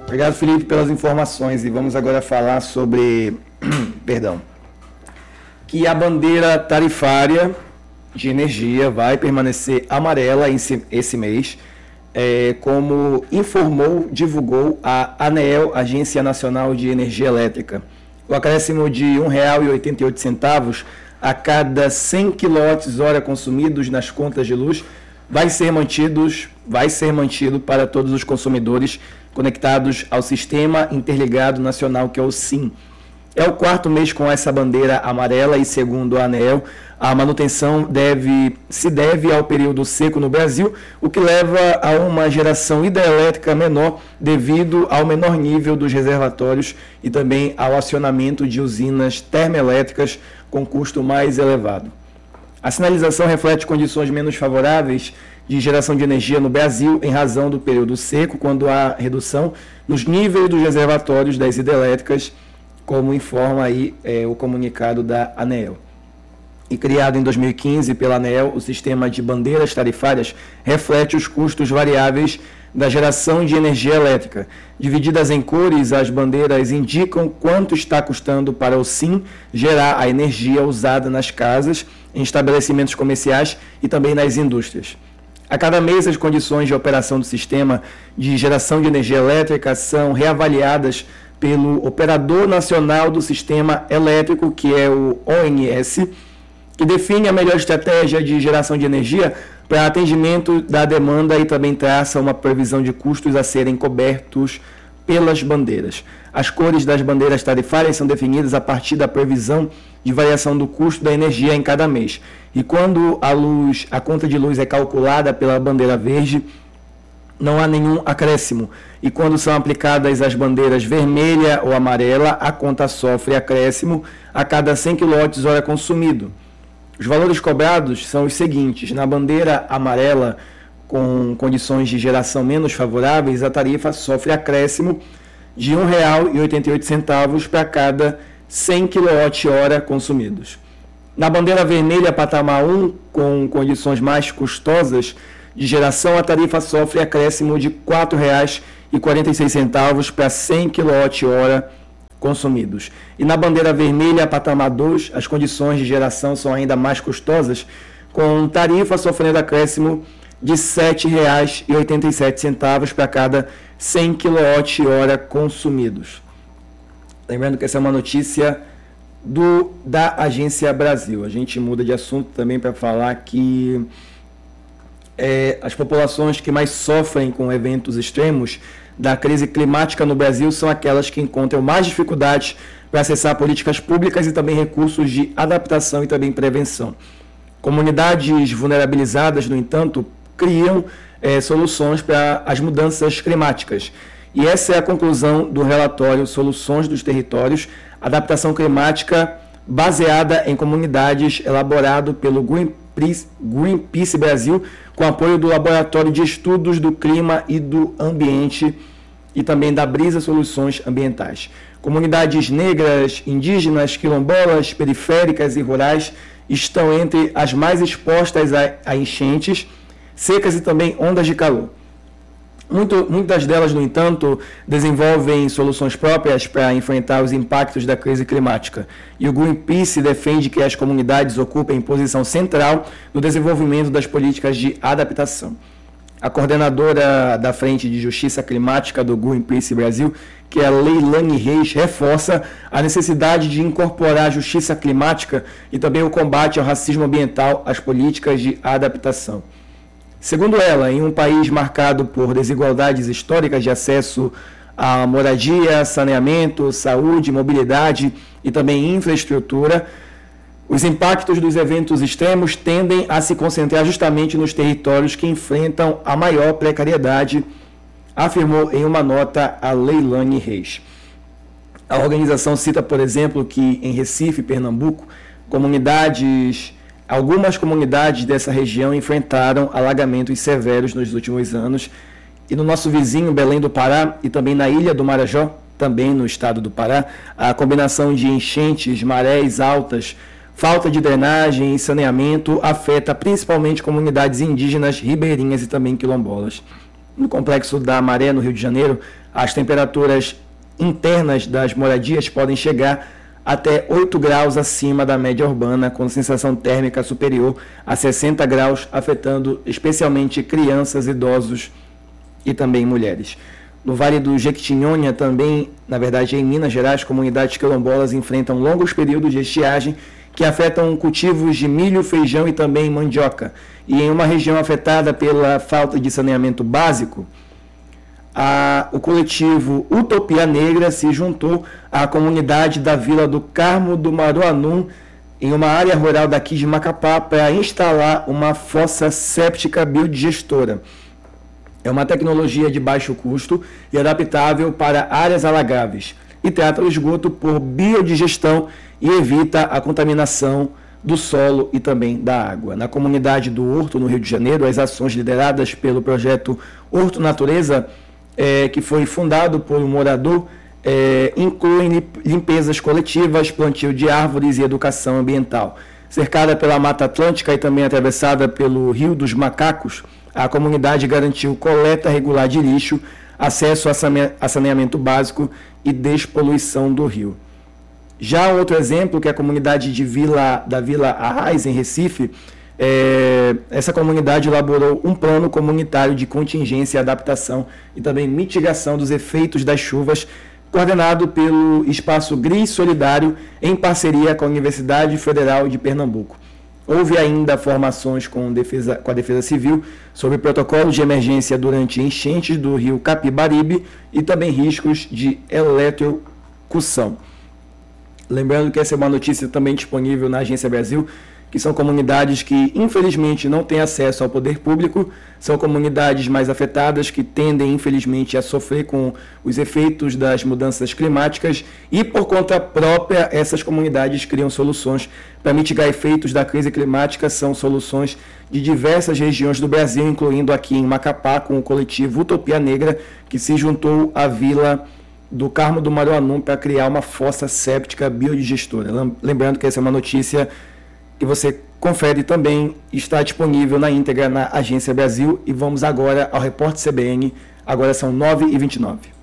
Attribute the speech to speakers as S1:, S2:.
S1: Obrigado, Felipe, pelas informações. E vamos agora falar sobre, que a bandeira tarifária de energia vai permanecer amarela esse mês, como divulgou a ANEEL, Agência Nacional de Energia Elétrica. O acréscimo de R$ 1,88 a cada 100 kWh consumidos nas contas de luz vai ser mantido para todos os consumidores conectados ao Sistema Interligado Nacional, que é o SIN. É o quarto mês com essa bandeira amarela e, segundo a ANEEL, a manutenção se deve ao período seco no Brasil, o que leva a uma geração hidrelétrica menor devido ao menor nível dos reservatórios e também ao acionamento de usinas termoelétricas com custo mais elevado. A sinalização reflete condições menos favoráveis de geração de energia no Brasil em razão do período seco, quando há redução nos níveis dos reservatórios das hidrelétricas, como informa aí o comunicado da ANEEL. E criado em 2015 pela ANEEL, o sistema de bandeiras tarifárias reflete os custos variáveis da geração de energia elétrica. Divididas em cores, as bandeiras indicam quanto está custando para o SIN gerar a energia usada nas casas, em estabelecimentos comerciais e também nas indústrias. A cada mês, as condições de operação do sistema de geração de energia elétrica são reavaliadas pelo Operador Nacional do Sistema Elétrico, que é o ONS, que define a melhor estratégia de geração de energia para atendimento da demanda e também traça uma previsão de custos a serem cobertos pelas bandeiras. As cores das bandeiras tarifárias são definidas a partir da previsão de variação do custo da energia em cada mês. E quando a conta de luz é calculada pela bandeira verde, não há nenhum acréscimo. E quando são aplicadas as bandeiras vermelha ou amarela, a conta sofre acréscimo a cada 100 kWh consumido. Os valores cobrados são os seguintes: na bandeira amarela, com condições de geração menos favoráveis, a tarifa sofre acréscimo de R$ 1,88 para cada 100 kWh consumidos. Na bandeira vermelha, patamar 1, com condições mais custosas de geração, a tarifa sofre acréscimo de R$ 4,46 para 100 kWh consumidos. E na bandeira vermelha, patamar 2, as condições de geração são ainda mais custosas, com tarifa sofrendo acréscimo de R$ 7,87 para cada 100 kWh consumidos. Lembrando que essa é uma notícia da Agência Brasil. A gente muda de assunto também para falar que as populações que mais sofrem com eventos extremos da crise climática no Brasil são aquelas que encontram mais dificuldades para acessar políticas públicas e também recursos de adaptação e também prevenção. Comunidades vulnerabilizadas, no entanto, criam soluções para as mudanças climáticas. E essa é a conclusão do relatório Soluções dos Territórios, Adaptação Climática baseada em comunidades, elaborado pelo Greenpeace Brasil, com apoio do Laboratório de Estudos do Clima e do Ambiente e também da Brisa Soluções Ambientais. Comunidades negras, indígenas, quilombolas, periféricas e rurais estão entre as mais expostas a enchentes, secas e também ondas de calor. Muitas delas, no entanto, desenvolvem soluções próprias para enfrentar os impactos da crise climática. E o Greenpeace defende que as comunidades ocupem posição central no desenvolvimento das políticas de adaptação. A coordenadora da Frente de Justiça Climática do Greenpeace Brasil, que é a Leilane Reis, reforça a necessidade de incorporar a justiça climática e também o combate ao racismo ambiental às políticas de adaptação. Segundo ela, em um país marcado por desigualdades históricas de acesso à moradia, saneamento, saúde, mobilidade e também infraestrutura, os impactos dos eventos extremos tendem a se concentrar justamente nos territórios que enfrentam a maior precariedade, afirmou em uma nota a Leilane Reis. A organização cita, por exemplo, que em Recife, Pernambuco, algumas comunidades dessa região enfrentaram alagamentos severos nos últimos anos, e no nosso vizinho Belém do Pará e também na Ilha do Marajó, também no estado do Pará, a combinação de enchentes, marés altas, falta de drenagem e saneamento afeta principalmente comunidades indígenas, ribeirinhas e também quilombolas. No Complexo da Maré, no Rio de Janeiro, As temperaturas internas das moradias podem chegar até 8 graus acima da média urbana, com sensação térmica superior a 60 graus, afetando especialmente crianças, idosos e também mulheres. No Vale do Jequitinhonha, também, na verdade, em Minas Gerais, comunidades quilombolas enfrentam longos períodos de estiagem que afetam cultivos de milho, feijão e também mandioca. E em uma região afetada pela falta de saneamento básico, o coletivo Utopia Negra se juntou à comunidade da Vila do Carmo do Maruanum, em uma área rural daqui de Macapá, para instalar uma fossa séptica biodigestora. É uma tecnologia de baixo custo e adaptável para áreas alagáveis, e trata o esgoto por biodigestão e evita a contaminação do solo e também da água. Na comunidade do Horto, no Rio de Janeiro, as ações lideradas pelo projeto Horto Natureza, que foi fundado por um morador, incluem limpezas coletivas, plantio de árvores e educação ambiental. Cercada pela Mata Atlântica e também atravessada pelo Rio dos Macacos, a comunidade garantiu coleta regular de lixo, acesso a saneamento básico e despoluição do rio. Já outro exemplo, que é a comunidade da Vila Arraiz, em Recife, essa comunidade elaborou um plano comunitário de contingência, adaptação e também mitigação dos efeitos das chuvas, coordenado pelo Espaço Gris Solidário, em parceria com a Universidade Federal de Pernambuco. Houve ainda formações com a Defesa Civil sobre protocolos de emergência durante enchentes do rio Capibaribe e também riscos de eletrocução. Lembrando que essa é uma notícia também disponível na Agência Brasil, que são comunidades que, infelizmente, não têm acesso ao poder público, são comunidades mais afetadas que tendem, infelizmente, a sofrer com os efeitos das mudanças climáticas e, por conta própria, essas comunidades criam soluções para mitigar efeitos da crise climática, são soluções de diversas regiões do Brasil, incluindo aqui em Macapá, com o coletivo Utopia Negra, que se juntou à Vila do Carmo do Maruanum para criar uma fossa séptica biodigestora. Lembrando que essa é uma notícia que você confere também, está disponível na íntegra na Agência Brasil. E vamos agora ao Repórter CBN, agora são 9h29.